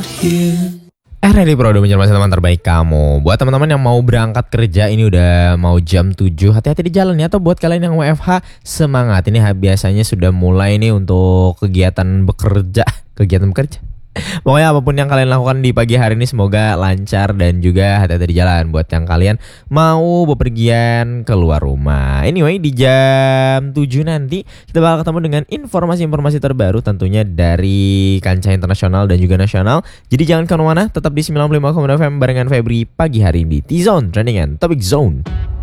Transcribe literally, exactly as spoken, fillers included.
Eh ready bro, udah menjadi teman terbaik kamu. Buat teman-teman yang mau berangkat kerja, ini udah mau jam tujuh. Hati-hati di jalan ya. Atau buat kalian yang W F H, semangat. Ini biasanya sudah mulai nih untuk kegiatan bekerja. Kegiatan bekerja. Pokoknya apapun yang kalian lakukan di pagi hari ini semoga lancar dan juga hati-hati di jalan. Buat yang kalian mau bepergian keluar rumah. Anyway, di jam tujuh nanti kita bakal ketemu dengan informasi-informasi terbaru tentunya dari kancah internasional dan juga nasional. Jadi jangan kemana-mana, tetap di sembilan puluh lima koma dua F M barengan Febri pagi hari ini di T-Zone Trending and Topic Zone.